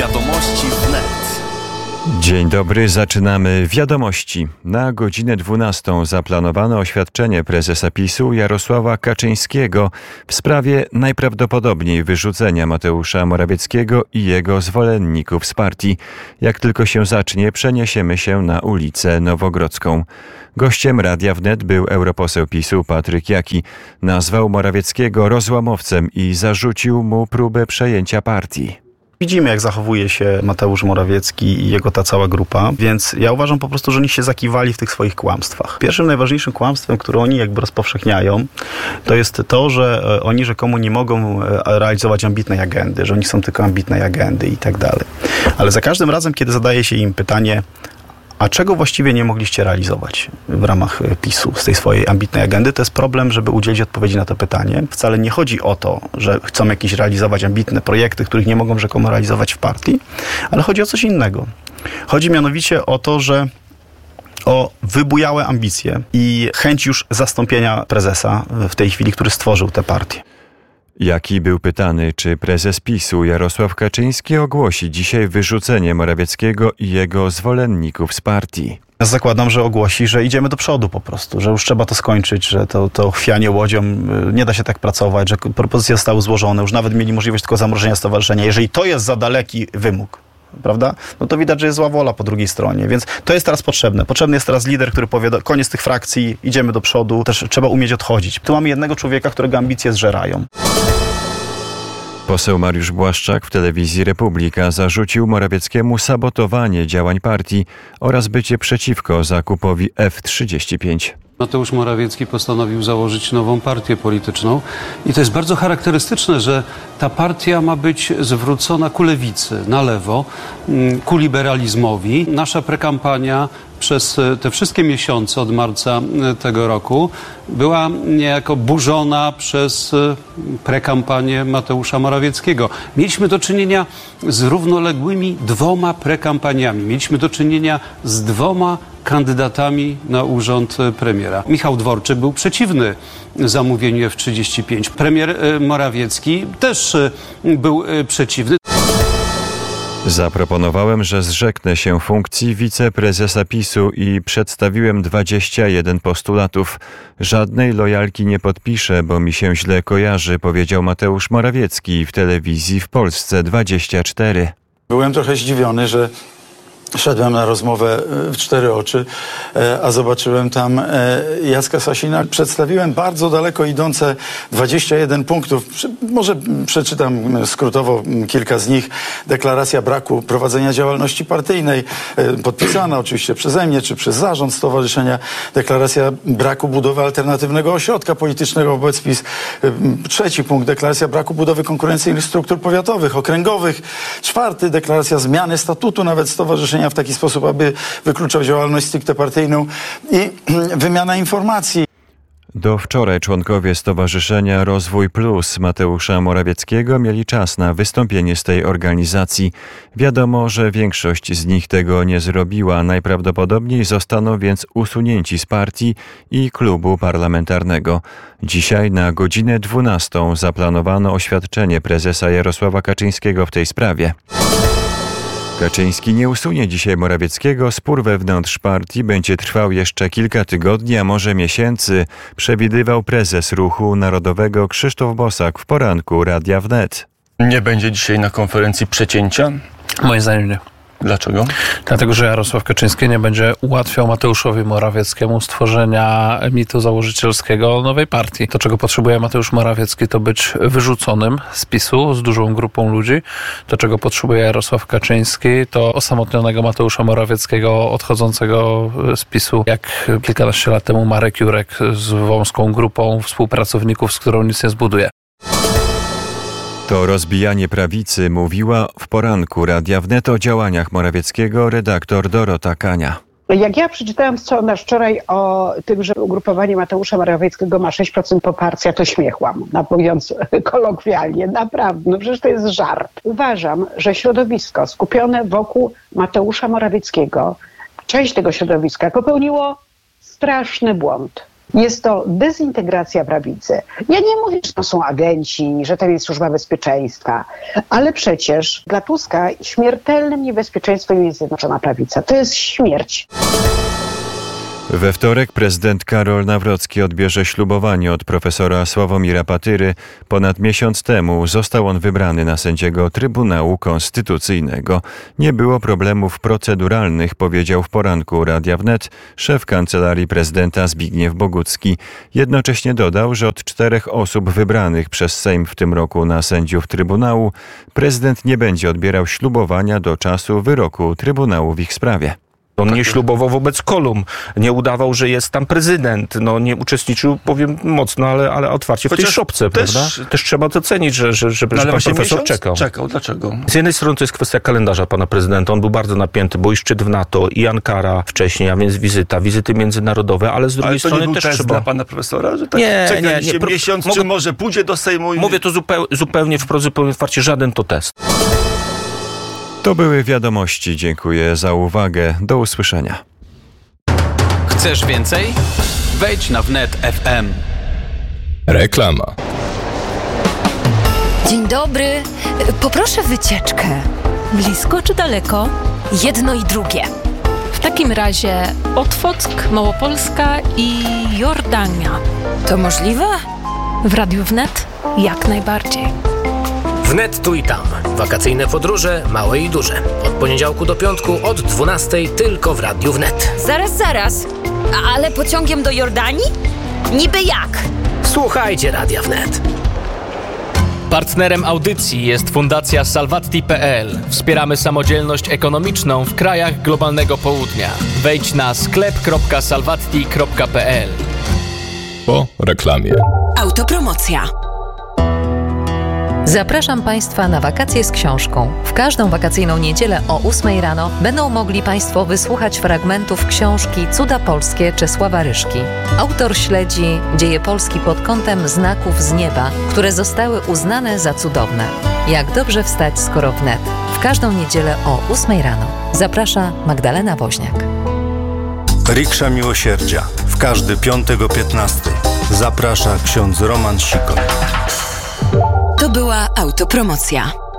Wiadomości wnet. Dzień dobry, zaczynamy wiadomości. Na godzinę 12 zaplanowano oświadczenie prezesa PiS-u Jarosława Kaczyńskiego w sprawie najprawdopodobniej wyrzucenia Mateusza Morawieckiego i jego zwolenników z partii. Jak tylko się zacznie, przeniesiemy się na ulicę Nowogrodzką. Gościem Radia Wnet był europoseł PiS-u Patryk Jaki. Nazwał Morawieckiego rozłamowcem i zarzucił mu próbę przejęcia partii. Widzimy, jak zachowuje się Mateusz Morawiecki i jego ta cała grupa, więc ja uważam po prostu, że oni się zakiwali w tych swoich kłamstwach. Pierwszym, najważniejszym kłamstwem, które oni jakby rozpowszechniają, to jest to, że oni rzekomo nie mogą realizować ambitnej agendy, że oni są tylko ambitnej agendy i tak dalej. Ale za każdym razem, kiedy zadaje się im pytanie, a czego właściwie nie mogliście realizować w ramach PiS-u z tej swojej ambitnej agendy? To jest problem, żeby udzielić odpowiedzi na to pytanie. Wcale nie chodzi o to, że chcą jakieś realizować ambitne projekty, których nie mogą rzekomo realizować w partii, ale chodzi o coś innego. Chodzi mianowicie o to, że o wybujałe ambicje i chęć już zastąpienia prezesa w tej chwili, który stworzył tę partię. Jaki był pytany, czy prezes PiS-u Jarosław Kaczyński ogłosi dzisiaj wyrzucenie Morawieckiego i jego zwolenników z partii. Ja zakładam, że ogłosi, że idziemy do przodu po prostu, że już trzeba to skończyć, że to chwianie łodzią, nie da się tak pracować, że propozycje zostały złożone, już nawet mieli możliwość tylko zamrożenia stowarzyszenia. Jeżeli to jest za daleki wymóg, prawda? No to widać, że jest zła wola po drugiej stronie, więc to jest teraz potrzebne. Potrzebny jest teraz lider, który powie, koniec tych frakcji, idziemy do przodu, też trzeba umieć odchodzić. Tu mamy jednego człowieka, którego ambicje zżerają. Poseł Mariusz Błaszczak w telewizji Republika zarzucił Morawieckiemu sabotowanie działań partii oraz bycie przeciwko zakupowi F-35. Mateusz Morawiecki postanowił założyć nową partię polityczną i to jest bardzo charakterystyczne, że ta partia ma być zwrócona ku lewicy, na lewo, ku liberalizmowi. Nasza prekampania przez te wszystkie miesiące od marca tego roku była niejako burzona przez prekampanię Mateusza Morawieckiego. Mieliśmy do czynienia z równoległymi dwoma prekampaniami. Mieliśmy do czynienia z dwoma kandydatami na urząd premiera. Michał Dworczyk był przeciwny zamówieniu F-35. Premier Morawiecki też był przeciwny. Zaproponowałem, że zrzeknę się funkcji wiceprezesa PiS-u i przedstawiłem 21 postulatów. Żadnej lojalki nie podpiszę, bo mi się źle kojarzy, powiedział Mateusz Morawiecki w telewizji w Polsce 24. Byłem trochę zdziwiony, że szedłem na rozmowę w cztery oczy, a zobaczyłem tam Jacka Sasina. Przedstawiłem bardzo daleko idące 21 punktów. Może przeczytam skrótowo kilka z nich. Deklaracja braku prowadzenia działalności partyjnej, podpisana oczywiście przeze mnie czy przez zarząd stowarzyszenia. Deklaracja braku budowy alternatywnego ośrodka politycznego wobec PiS. Trzeci punkt, deklaracja braku budowy konkurencyjnych struktur powiatowych, okręgowych. Czwarty, deklaracja zmiany statutu nawet stowarzyszenia w taki sposób, aby wykluczał działalność stricte partyjną i wymiana informacji. Do wczoraj członkowie Stowarzyszenia Rozwój Plus Mateusza Morawieckiego mieli czas na wystąpienie z tej organizacji. Wiadomo, że większość z nich tego nie zrobiła. Najprawdopodobniej zostaną więc usunięci z partii i klubu parlamentarnego. Dzisiaj na godzinę 12 zaplanowano oświadczenie prezesa Jarosława Kaczyńskiego w tej sprawie. Kaczyński nie usunie dzisiaj Morawieckiego. Spór wewnątrz partii będzie trwał jeszcze kilka tygodni, a może miesięcy, przewidywał prezes Ruchu Narodowego Krzysztof Bosak w poranku Radia Wnet. Nie będzie dzisiaj na konferencji przecięcia? Moim zdaniem nie. Dlaczego? Dlatego, że Jarosław Kaczyński nie będzie ułatwiał Mateuszowi Morawieckiemu stworzenia mitu założycielskiego nowej partii. To, czego potrzebuje Mateusz Morawiecki, to być wyrzuconym z PiS-u, z dużą grupą ludzi. To, czego potrzebuje Jarosław Kaczyński, to osamotnionego Mateusza Morawieckiego odchodzącego z PiS-u, jak kilkanaście lat temu Marek Jurek z wąską grupą współpracowników, z którą nic nie zbuduje. To rozbijanie prawicy mówiła w poranku Radia Wnet o działaniach Morawieckiego redaktor Dorota Kania. Jak ja przeczytałam scenariusz wczoraj o tym, że ugrupowanie Mateusza Morawieckiego ma 6% poparcia, to śmiechłam, mówiąc kolokwialnie. Naprawdę, no przecież to jest żart. Uważam, że środowisko skupione wokół Mateusza Morawieckiego, część tego środowiska popełniło straszny błąd. Jest to dezintegracja prawicy. Ja nie mówię, że to są agenci, że to jest Służba Bezpieczeństwa, ale przecież dla Tuska śmiertelnym niebezpieczeństwem jest Zjednoczona Prawica. To jest śmierć. We wtorek prezydent Karol Nawrocki odbierze ślubowanie od profesora Sławomira Patyry. Ponad miesiąc temu został on wybrany na sędziego Trybunału Konstytucyjnego. Nie było problemów proceduralnych, powiedział w poranku Radia Wnet szef Kancelarii Prezydenta Zbigniew Bogucki. Jednocześnie dodał, że od 4 osób wybranych przez Sejm w tym roku na sędziów Trybunału prezydent nie będzie odbierał ślubowania do czasu wyroku Trybunału w ich sprawie. On nie ślubował wobec kolumn, nie udawał, że jest tam prezydent, nie uczestniczył, powiem mocno, ale otwarcie w tej szopce, prawda? Też trzeba docenić, że pan profesor czekał. Dlaczego? Z jednej strony to jest kwestia kalendarza pana prezydenta, on był bardzo napięty, bo i szczyt w NATO, i Ankara wcześniej, a więc wizyty międzynarodowe, ale z drugiej strony nie też test trzeba... dla pana profesora, że tak Nie. miesiąc, czy może pójdzie do Sejmu? Mówię to zupełnie otwarcie, żaden to test. To były wiadomości. Dziękuję za uwagę. Do usłyszenia. Chcesz więcej? Wejdź na Wnet FM. Reklama. Dzień dobry. Poproszę wycieczkę. Blisko czy daleko? Jedno i drugie. W takim razie Otwock, Małopolska i Jordania. To możliwe? W Radiu Wnet jak najbardziej. Wnet tu i tam. Wakacyjne podróże, małe i duże. Od poniedziałku do piątku od 12:00 tylko w Radiu Wnet. Zaraz. Ale pociągiem do Jordanii? Niby jak? Słuchajcie Radia Wnet. Partnerem audycji jest Fundacja Salvatti.pl. Wspieramy samodzielność ekonomiczną w krajach globalnego południa. Wejdź na sklep.salvatti.pl. Po reklamie. Autopromocja. Zapraszam Państwa na wakacje z książką. W każdą wakacyjną niedzielę o 8 rano będą mogli Państwo wysłuchać fragmentów książki Cuda Polskie Czesława Ryszki. Autor śledzi dzieje Polski pod kątem znaków z nieba, które zostały uznane za cudowne. Jak dobrze wstać, skoro wnet. W każdą niedzielę o 8 rano. Zaprasza Magdalena Woźniak. Riksza Miłosierdzia. W każdy piątek o 15. Zaprasza ksiądz Roman Sikor. To była autopromocja.